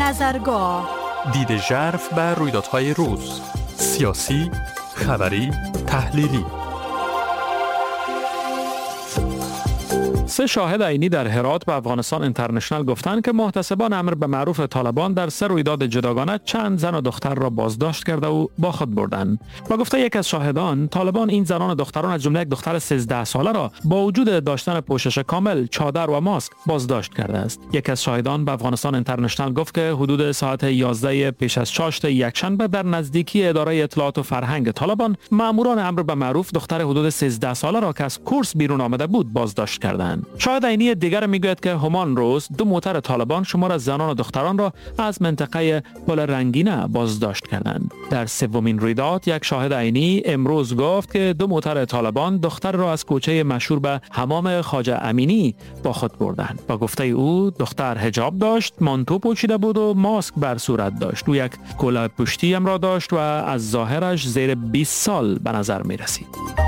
نظرگاه، دید ژرف بر رویدادهای روز، سیاسی، خبری، تحلیلی. 3 شاهد عینی در هرات به افغانستان اینترنشنال گفتند که محتسبان امر به معروف طالبان در 3 رویداد جداگانه چند زن و دختر را بازداشت کرده و با خود بردند. با گفته یک از شاهدان، طالبان این زنان و دختران از جمله یک دختر 13 ساله را با وجود داشتن پوشش کامل، چادر و ماسک بازداشت کرده است. یک از شاهدان به افغانستان اینترنشنال گفت که حدود ساعت 11 پیش از چاشت یکشنبه در نزدیکی اداره اطلاعات و فرهنگ طالبان، ماموران امر به معروف دختر حدود 13 ساله را که از کورس بیرون آمده بود بازداشت کردند. شاهد عینی دیگر میگوید که همان روز 2 موتر طالبان شمار از زنان و دختران را از منطقه پل رنگینه بازداشت کردند. در سومین رویداد یک شاهد عینی امروز گفت که 2 موتر طالبان دختر را از کوچه مشهور به حمام خواجه امینی با خود بردند. با گفته او دختر حجاب داشت، مانتو پوشیده بود و ماسک بر صورت داشت. او یک کلاه پشتی هم را داشت و از ظاهرش زیر 20 سال به نظر می رسید.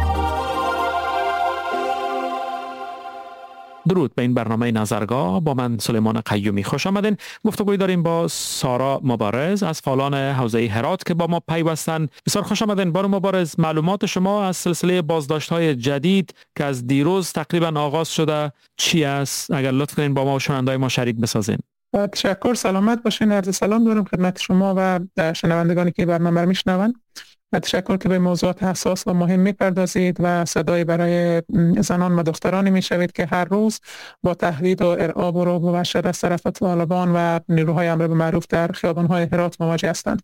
درود به این برنامه نظرگاه. با من سلیمان قیومی خوش آمدین. گفتگوی داریم با سارا مبارز از فعالان حوزه هرات که با ما پیوستن. بسیار خوش آمدین بانو مبارز. معلومات شما از سلسله بازداشت‌های جدید که از دیروز تقریبا آغاز شده چی است؟ اگر لطف کنین با ما و شنونده‌های ما شریک بسازین. تشکر، سلامت باشین. عرض سلام دارم خدمت شما و شنوندگانی که برنامه رو میشنون. تشکر که به موضوعات حساس و مهم میپردازید و صدای برای زنان و دخترانی میشوید که هر روز با تهدید و ارعاب و رعب و وحشت از طرف طالبان و نیروهای امر به معروف در خیابان‌های هرات مواجه هستند.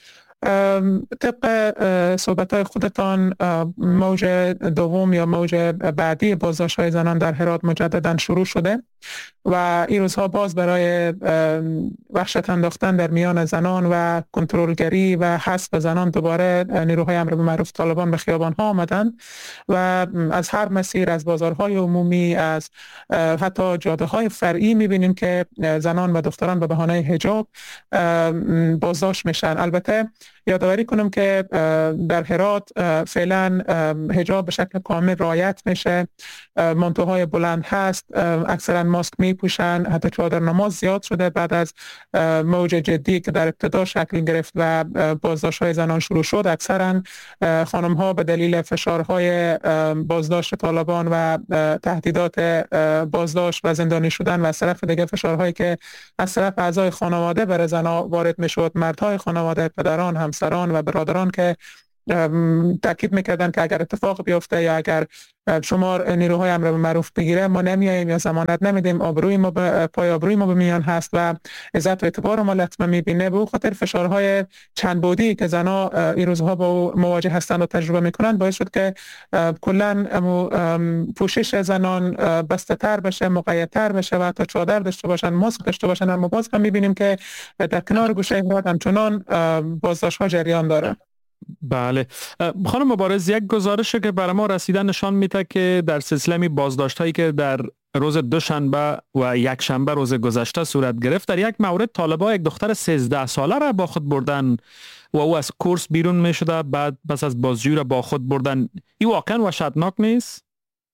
طبق صحبت‌های خودتان، موج دوم یا موج بعدی بازداشت‌های زنان در هرات مجددا شروع شده و این روزها باز برای وحشت انداختن در میان زنان و کنترلگری و حذف زنان دوباره نیروهای امر به معروف طالبان به خیابان‌ها آمدند و از هر مسیر، از بازارهای عمومی، از حتی جاده‌های فرعی می‌بینیم که زنان و دختران به بهانه حجاب بازداشت میشن. البته یادآوری کنم که در هرات فعلا حجاب به شکل کامل رعایت میشه، مانتوهای بلند هست، اکثرا ماسک میپوشن، حتی چادر نماز زیاد شده بعد از موج جدی که در ابتدا شکل گرفت و بازداشت‌های زنان شروع شد. اکثرا خانم‌ها به دلیل فشارهای بازداشت طالبان و تهدیدات بازداشت و زندانی شدن و از طرف دیگه فشارهایی که از طرف اعضای خانواده بر زنان وارد میشد، مردهای خانواده، پدران، همسران و برادران که تاکید میکردن که اگر اتفاق بیفته یا اگر شمار نیروهای امر به معروف بگیره ما نمیاییم یا ضمانت نمیدیم، آبروی ما پای آبروی ما به میان هست و عزت و اعتبار ما لطمه میبینه. به خاطر فشارهای چند بعدی که زنا این روزها با مواجه هستند و تجربه میکنن باعث شد که کلا پوشش زنان بسته تر بشه، مقید تر بشه و حتی چادر داشته باشن، ماسک داشته باشن. اما باز هم میبینیم که در کنار گوشه هرات همچنان بازداشت‌ها جریان داره. بله خانم مبارز، یک گزارشی که برای ما رسیدن نشان میده که در سلسله بازداشت‌هایی که در روز دوشنبه و یک شنبه روز گذشته صورت گرفت، در یک مورد طالبان یک دختر 13 ساله را با خود بردن و او از کورس بیرون می شده، بعد پس از بازجویی را با خود بردن. این واقعا وحشتناک نیست؟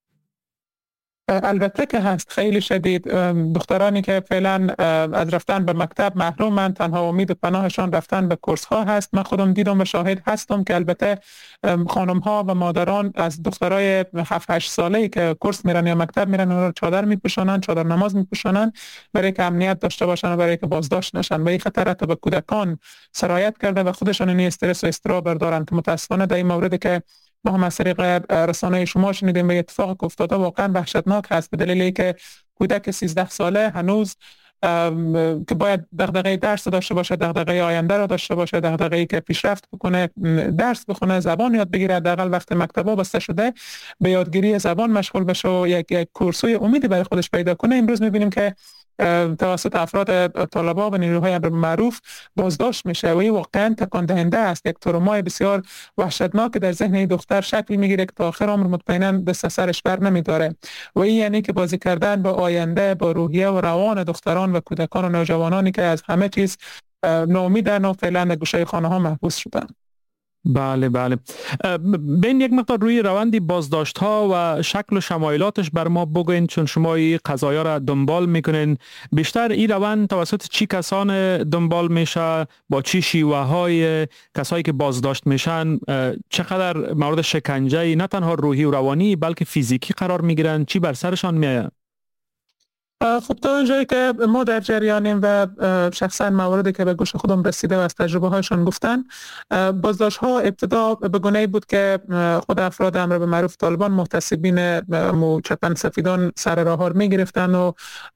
البته که هست، خیلی شدید. دخترانی که فعلا از رفتن به مکتب محرومند، تنها امید و پناهشان رفتن به کورس ها هست. من خودم دیدم و شاهد هستم که البته خانم ها و مادران از دخترای 7-8 ساله‌ای که کورس میرن یا مکتب میرن اونها چادر میپوشونن، چادر نماز میپوشونن برای که امنیت داشته باشن و برای که بازداشت نشن و این خطر حتی به کودکان سرایت کرده و خودشان این استرس و اضطراب دارن که متاسفانه در این موردی که ما هم از طریق رسانه شما شنیدیم و اتفاق افتاده واقعا وحشتناک هست، به دلیلی که کودک 13 ساله هنوز که باید دغدغه درس داشته باشه، دغدغه آینده را داشته باشه، دغدغه‌ای که پیشرفت بکنه، درس بخونه، زبان یاد بگیره، حداقل وقت مکتبا بسته شده به یادگیری زبان مشغول بشه و یک کورسوی امیدی برای خودش پیدا کنه. امروز می‌بینیم که توسط افراد طالبان و نیروهای امر به معروف بازداشت میشه و این واقعا تکان دهنده است. یک ترومای بسیار وحشتناک در ذهن این دختر شکل میگیره که تا آخر عمر مطمئنا دست سرش بر نمیداره و این یعنی که بازی کردن با آینده، با روحیه و روان دختران و کودکان و نوجوانانی که از همه چیز ناامیدن و فعلا در گوشه خانه ها محبوس شدن. بله بله. بین یک مقدار روی روند بازداشت ها و شکل و شمایلاتش بر ما بگوین، چون شما این قضایا را دنبال میکنین. بیشتر این روند توسط چی کسان دنبال میشه؟ با چی شیوه های کسایی که بازداشت میشن چقدر مورد شکنجه نه تنها روحی و روانی بلکه فیزیکی قرار میگیرن؟ چی بر سرشان میآید؟ خب تا اونجایی که ما در جریانیم و شخصا مواردی که به گوش خودم رسیده و از تجربه هاشون گفتن، بازداشت ها ابتدا به گونه‌ای بود که خود افراد امر به معروف طالبان محتسبین چپن سفیدان سر راه ها می گرفتن و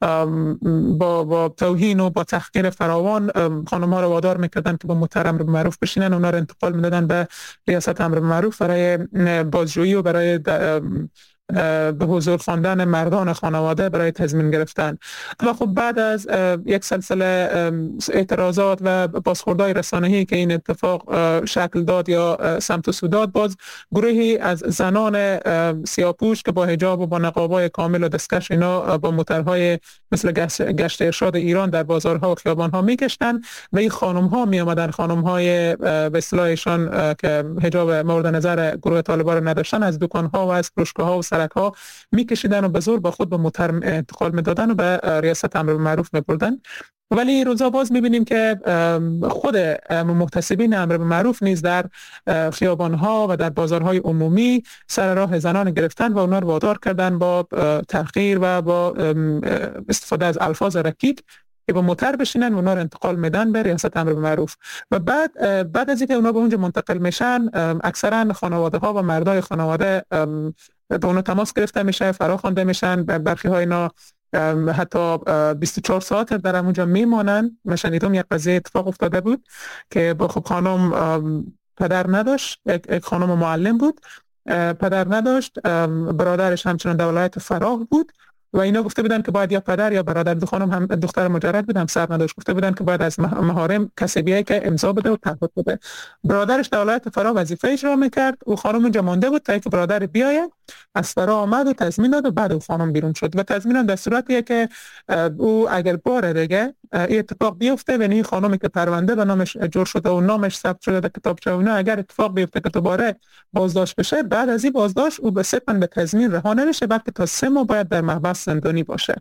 با توهین و با تحقیر فراوان خانم ها رو وادار میکردن که با موتر امر به معروف بشینن، اونا رو انتقال میدادن به ریاست امر به معروف برای بازجویی و برای به حضور خواندن مردان خانواده برای تضمین گرفتن. و خب بعد از یک سلسله اعتراضات و بازخوردهای رسانه‌ای که این اتفاق شکل داد یا سمت و سو داد، باز گروهی از زنان سیاه‌پوش که با حجاب و با نقابای کامل و دستکش اینا با موترهای مثل گشت ارشاد ایران در بازارها و خیابانها میگشتن و این خانم‌ها می اومدن، خانم‌های به اصطلاحشان که حجاب مورد نظر گروه طالبان رو نداشتن، از دکان‌ها و از فروشگاه‌ها و سرک‌ها میکشیدن و به زور با خود به موتر انتقال میدادن و به ریاست امر به معروف میبردن. ولی روزا باز میبینیم که خود محتسبین امر به معروف نیز در خیابان‌ها و در بازارهای عمومی سر راه زنان گرفتن و اونا رو وادار کردن با تحقیر و با استفاده از الفاظ رکیک که با موتر بشینن و اونا رو انتقال میدن به ریاست امر به معروف. و بعد از اینکه اونا به اونجا منتقل میشن، اکثرا خانواده ها و مردای خانواده به اونا تماس گرفته میشه، فرا خوانده میشن، برخی ها اینا حتی 24 ساعت در اونجا میمانن. من شنیدم یک قضیه اتفاق افتاده بود که با خب خانم پدر نداشت، یک خانم معلم بود، پدر نداشت، برادرش همچنان در ولایت فراه بود و اینا گفته بودن که باید یا پدر یا برادر، دو خانم هم دختر مجرد بود، هم سر نداشت، گفته بودن که باید از محارم کسی بیای که امضا بده و تعهد بده. برادرش در ولایت فراه وظیفه اجرا میکرد و خانم اونجا مونده بود تا اینکه برادر بیاید، از فراه آمد و تضمین داد و بعد خانم بیرون شد. و تضمین در صورتیه که او اگر بار دیگه این اتفاق بیفته و این خانمی که پرونده به نامش جور شده و نامش ثبت شده در کتابچه اونا، اگر اتفاق بیفته که دوباره بازداشت بشه، بعد از این بازداشت او به صرفاً به تضمین رها نمیشه، بلکه تا 3 ماه باید در محبس زندانی باشه.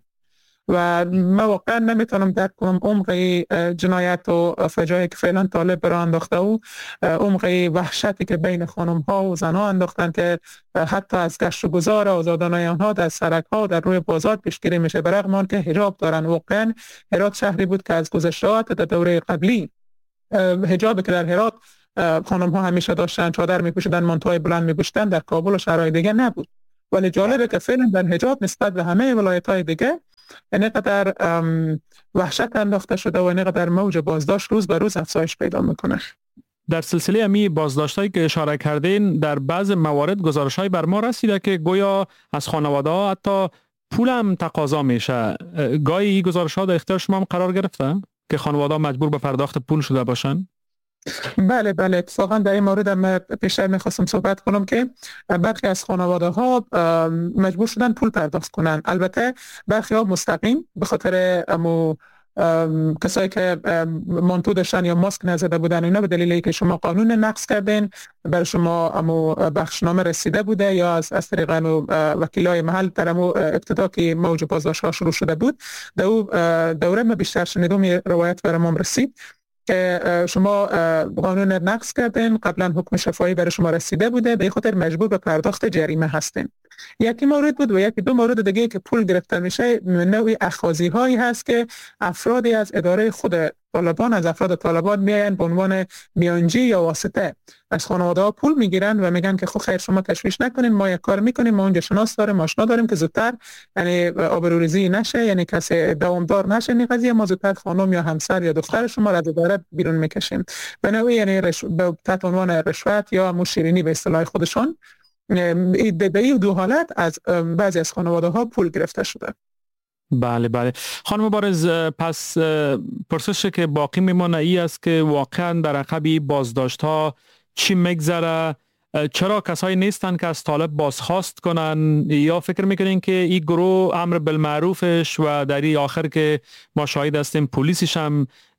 و من واقعا نمیتونم درک کنم عمق جنایت و فجایعی که فعلا طالب برای انداخته و عمق وحشتی که بین خانم ها و زن ها انداختن که حتی از گشت و گذار آزادانه آنها در سرک ها و در روی بازار پیشگیری میشه، برغم آن که حجاب دارن. واقعا هرات شهری بود که از گذشته‌ات در دوره قبلی حجابی که در هرات خانم ها همیشه داشتن، چادر میپوشیدن، مانتوهای بلند میپوشیدن، در کابل و شهرهای دیگه نبود. ولی جالبه که فعلا در حجاب نسبت به همه ولایت‌های دیگه اینقدر وحشت انداخته شده و اینقدر موج بازداشت روز به روز افزایش پیدا میکنه. در سلسله امی بازداشتایی که اشاره کردین، در بعض موارد گزارش‌های بر ما رسیده که گویا از خانواده‌ها حتی پول هم تقاضا میشه. گاهی این گزارش‌ها در اختیار شما هم قرار گرفته که خانواده‌ها مجبور به پرداخت پول شده باشن؟ بله اتفاقا در این مورد من پیشتر میخواستم صحبت کنم که برخی از خانواده ها مجبور شدن پول پرداخت کنن. البته برخی ها مستقیم به خاطر کسایی که مانتو داشتن یا ماسک نزده بودن، اینا به دلیل اینکه شما قانون نقض کردین، برای شما بخشنامه رسیده بوده یا از طریق وکیلای محل در ابتدا که موج بازداشت ها شروع شده بود، دوره ما بیشتر شنیدم روایت برام رسید که شما قانون نقض کردین، قبلا حکم شفاهی برای شما رسیده بوده، به این خاطر مجبور به پرداخت جریمه هستین. یکی مورد بود و یکی دو مورد دیگه که پول گرفته میشه، نوعی اخاذی هایی هست که افرادی از اداره خود طالبان، از افراد طالبان میاین به عنوان میانجی یا واسطه از خانواده ها پول میگیرن و میگن که خب خیر شما تشویش نکنین، ما یک کار میکنیم، ما اونجا شناس داریم، آشنا داریم که زودتر یعنی آبروریزی نشه، یعنی کسی دوامدار نشه این قضیه، ما زودتر خانم یا همسر یا دختر شما را از اداره بیرون میکشیم. به نوعی یعنی تحت عنوان رشوت یا مشیرینی به اصطلاح خودشون، به این دو حالت از بعضی از خانواده ها پول گرفته شده. بله خانم مبارز، پس پرسش که باقی میمانه ای است که واقعا در عقب بازداشت ها چی میگذره؟ چرا کسایی نیستن که از طالب بازخواست کنن؟ یا فکر میکنین که این گروه امر بالمعروفش و در این آخر که ما شاهد هستیم پلیسش هم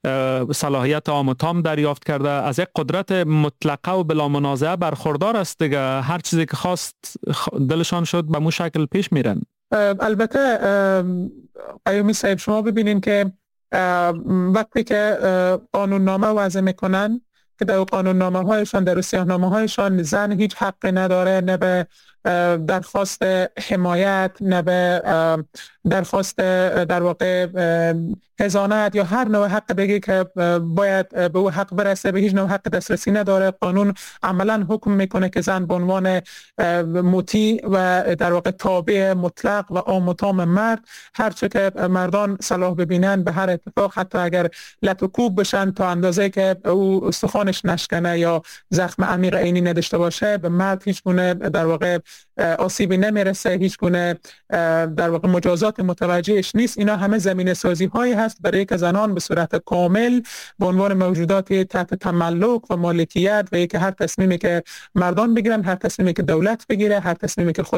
صلاحیت عام و تام دریافت کرده، از یک قدرت مطلقه و بلا منازعه برخوردار است دیگه. هر چیزی که خواست دلشان شد به مو شکل پیش میرن. البته قیومی صاحب، شما ببینین که وقتی که قانون نامه وضع میکنن که در قانون نامه هایشان، در سیاهنامه هایشان زن هیچ حقی نداره، نه به درخواست حمایت، نه به درخواست در واقع حضانت یا هر نوع حق بگی که باید به او حق برسه، به هیچ نوع حق دسترسی نداره. قانون عملا حکم میکنه که زن به عنوان مطیع و در واقع تابع مطلق و عام و تام مرد، هرچه که مردان صلاح ببینن به هر اتفاق، حتی اگر لط و کوب بشن تا اندازه که او استخوانش نشکنه یا زخم عمیق عینی نداشته باشه، به مرد هیچ گونه در واقع آسیبی نمیرسه، هیچ گونه در واقع مجازات متوجهش نیست. اینا همه زمینه سازی هایی هست برای که زنان به صورت کامل به عنوان موجودات تحت تملک و مالکیت و که هر تصمیمی که مردان بگیرن، هر تصمیمی که دولت بگیره، هر تصمیمی که خود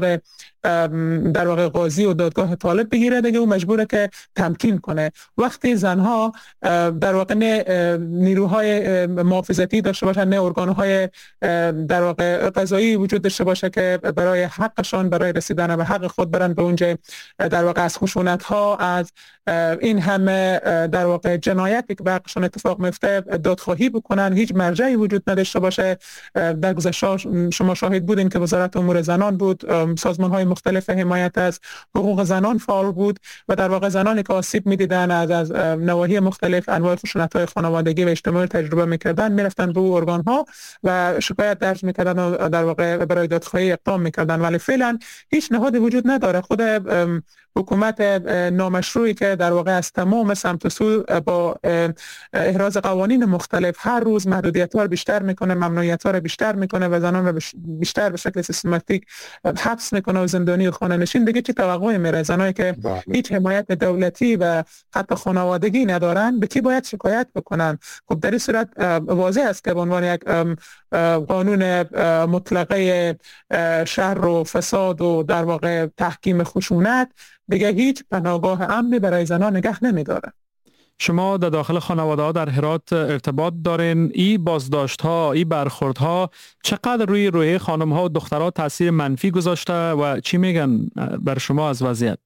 در واقع قاضی و دادگاه طالب بگیره، دیگه او مجبوره که تمکین کنه. وقتی زنها در واقع نه نیروهای محافظتی داشته باشن، نه ارگانهای در واقع قضایی وجود داشته باشه که برای حقشان، برای رسیدن به حق خود برن به اونجا در واقع از خشونت ها، از این همه در واقع جنایتی که به حقشان اتفاق میفته دادخواهی بکنن، هیچ مرجعی وجود نداشته باشه. در گذشته شما شاهد بودین که وزارت امور زنان بود، سازمان های مختلف حمایت از حقوق زنان فعال بود و در واقع زنانی که آسیب میدیدن از نواحی مختلف انواع خشونت های خانوادگی و اجتماعی تجربه میکردن، میرفتن به ارگان ها و شکایت درج میکردن و در واقع برای دادخواهی اقدام میکردن. ولی فعلا هیچ نهادی وجود نداره. خود حکومت نامشروعی که در واقع از تمام سمت و سو با احراز قوانین مختلف هر روز محدودیت‌ها رو بیشتر میکنه، ممنوعیت‌ها رو بیشتر میکنه و زنان رو بیشتر به شکل سیستماتیک حبس میکنه و زندانی و خانه نشین. دیگه چه توقعی میره؟ زنایی که هیچ حمایت دولتی و حتی خانوادگی ندارن به کی باید شکایت بکنن؟ خب در این صورت واضح است که به عنوان یک قانون مطلقه شر و فساد و در واقع تحکیم خشونت دیگه هیچ پناهگاه امنی برای زنان نگه نمیداره. شما در داخل خانواده ها در هرات ارتباط دارین؟ این بازداشت ها، این برخورد ها چقدر روی روحیه خانم ها و دخترها تاثیر منفی گذاشته و چی میگن بر شما از وضعیت؟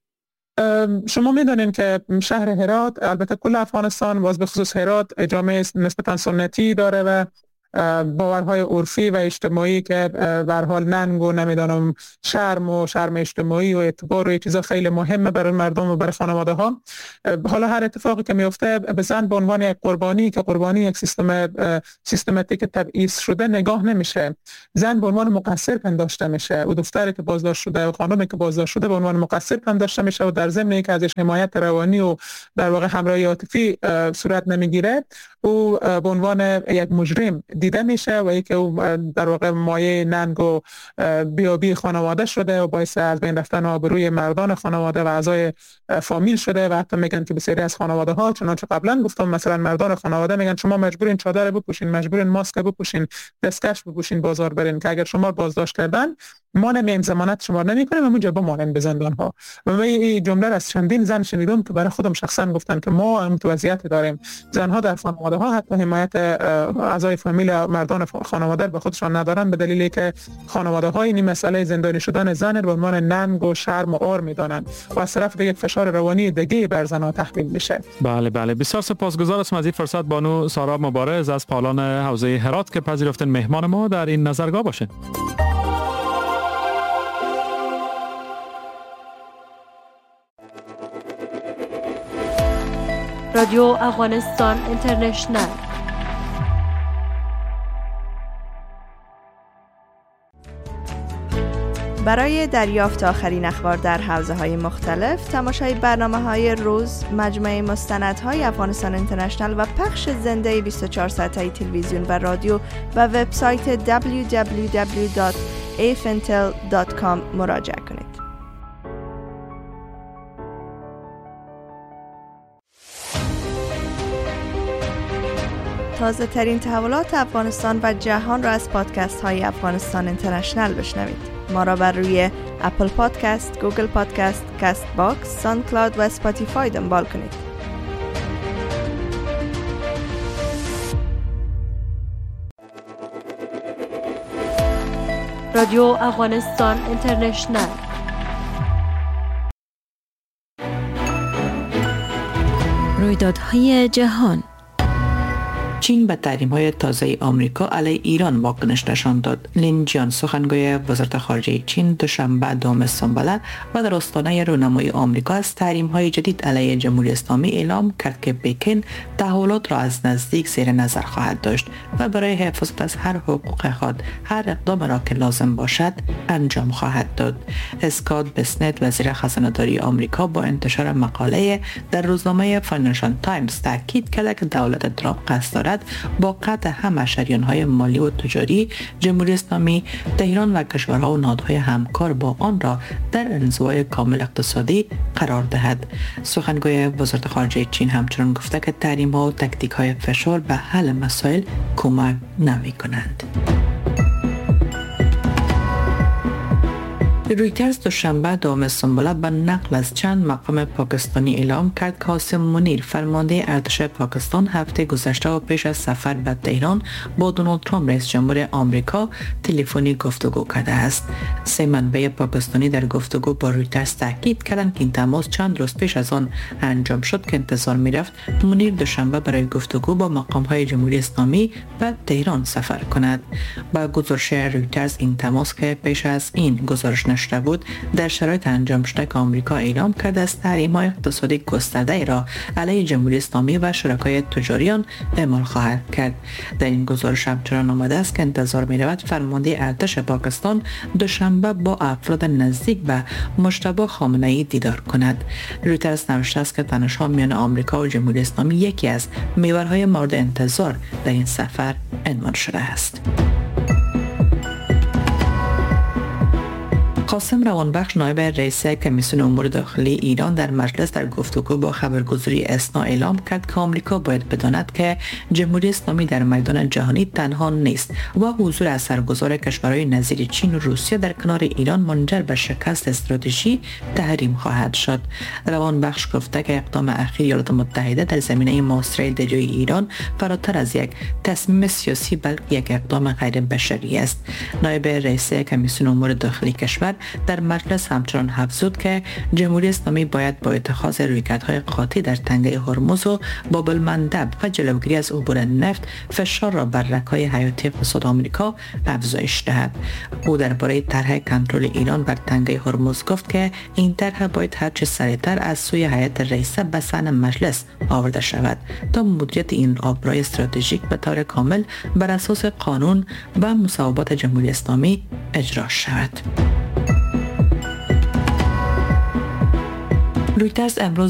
شما میدونین که شهر هرات، البته کل افغانستان، باز به خصوص هرات، جامعه نسبتا سنتی داره و باورهای عرفی و اجتماعی که به هر حال ننگ و نمیدانم شرم اجتماعی و اعتبار و چیزا خیلی مهمه برای مردم و برای خانواده ها. حالا هر اتفاقی که میفته به زن به عنوان یک قربانی که قربانی یک سیستماتیک تبعیض شده نگاه نمیشه. زن به عنوان مقصر پنداشته میشه و دختری که بازداشت شده و خانمی که بازداشت شده به عنوان مقصر پنداشته میشه و در ضمن اینکه ازش حمایت روانی و در واقع همراهی عاطفی صورت نمیگیره، او به عنوان یک مجرم دیده میشه و اینکه او در واقع مایه ننگ و بیابی خانواده شده و باعث از بین رفتن آبروی مردان خانواده و اعضای فامیل شده. و حتی میگن که بسیاری از خانواده ها، چنانچه قبلا گفتم، مثلا مردان خانواده میگن شما مجبورین چادر بپوشین، مجبورین ماسک بپوشین، دستکش بپوشین، بازار برین، که اگر شما بازداشت کردن ما نمیم ضمانت شما نمیکنیم و اونجا بمانیم به زندان ها. و من این جمله را از چندین زن شنیدم که برای خودم شخصا گفتن که ما متوضعیت داریم. زنها در خانواده ها حتی حمایت اعضای فامیل مردان خانواده به خودشان ندارن، به دلیلی که خانواده ها این مسئله زندانی شدن زن به عنوان ننگ و شرم و عار میدانن و از طرف دیگه فشار روانی دیگه بر زنها تحمیل میشه. بله بسیار سپاسگزار هستم از این فرصت بانو سارا مبارز از پالان حوزه هرات که پذیرفتن مهمان ما در این نظرگاه باشه. رادیو افغانستان اینترنشنل. برای دریافت آخرین اخبار در حوزه‌های مختلف، تماشای برنامه‌های روز، مجموعه مستندهای افغانستان اینترنشنل و پخش زنده 24 ساعته تلویزیون و رادیو و وبسایت www.afintel.com مراجعه کنید. تازه ترین تحولات افغانستان و جهان را از پادکست های افغانستان اینترنشنل بشنوید. ما را بر روی اپل پادکست، گوگل پادکست، کست باکس، ساوند کلاود و اسپاتیفای دنبال کنید. رادیو افغانستان اینترنشنل. رویدادهای جهان. چین به تحریم‌های تازه آمریکا علیه ایران واکنش نشان داد. لین جیان سخنگوی وزارت خارجه چین دوشنبه دوم سامبله و در آستانه رونمایی آمریکا از تحریم‌های جدید علیه جمهوری اسلامی اعلام کرد که پکن تحولات را از نزدیک زیر نظر خواهد داشت و برای حفاظت از هر حقوق خود هر اقدام را که لازم باشد انجام خواهد داد. اسکات بسنت وزیر خزانه‌داری آمریکا با انتشار مقاله در روزنامه فاینانشال تایمز تاکید کرد که دولت ترامپ قصد دارد با قطع همه شریان‌های مالی و تجاری جمهوری اسلامی تهران و کشورها و نهادهای همکار با آن را در انزوای کامل اقتصادی قرار دهد. سخنگوی وزارت خارجه چین همچنان گفته که تحریم‌ها و تاکتیک‌های فشار به حل مسائل کمک نمی‌کنند. رویترز دوشنبه دوم سامبله به نقل از چند مقام پاکستانی اعلام کرد که قاسم منیر فرمانده ارتش پاکستان هفته گذشته و پیش از سفر به تهران با دونالد ترامپ رئیس جمهور آمریکا تلفنی گفتگو کرده است. سه منبع پاکستانی در گفتگو با رویترز تاکید کردند که این تماس چند روز پیش از آن انجام شد که انتظار می‌رفت منیر دوشنبه برای گفتگو با مقام‌های جمهوری اسلامی به تهران سفر کند. با گزارش رویترز این تماس که پیش از این گزارش نشده بود در شرایط انجام شده که آمریکا اعلام کرده است تحریم‌های اقتصادی گسترده را علیه جمهوری اسلامی و شرکای تجاری آن اعمال خواهد کرد. در این گزارش همچنان آمده است که انتظار می‌رود فرمانده ارتش پاکستان دوشنبه با افراد نزدیک به مجتبی خامنه‌ای دیدار کند. رویترز نوشته است که تنش‌ها میان آمریکا و جمهوری اسلامی یکی از محورهای مورد انتظار در این سفر عنوان شده است. قاسم روانبخش نایب رئیس کمیسیون امور داخلی ایران در مجلس در گفتگو با خبرگزاری اسنا اعلام کرد که آمریکا باید بداند که جمهوری اسلامی در میدان جهانی تنها نیست و حضور اثرگذار کشورهای نظیر چین و روسیه در کنار ایران منجر به شکست استراتژی تحریم خواهد شد. روانبخش گفته که اقدام اخیر ایالات متحده در زمینه محاصره دریایی ایران فراتر از یک تصمیم سیاسی بلکه یک اقدام غیر بشری است. نایب رئیس کمیسیون امور داخلی کشور در مجلس همچنان افزود که جمهوری اسلامی باید با اتخاذ رویکردهای قاطع در تنگه هرمز و باب المندب و جلوگیری از عبور نفت فشار را بر رگ‌های حیاتی اقتصاد آمریکا افزایش دهد. او درباره طرح کنترل ایران بر تنگه هرمز گفت که این طرح باید هرچه سریعتر از سوی هیئت رئیسه به صحن مجلس آورده شود تا مدیریت این آبراه استراتژیک به طور کامل بر اساس قانون و مصوبات جمهوری اسلامی اجرا شود. رویترز امروز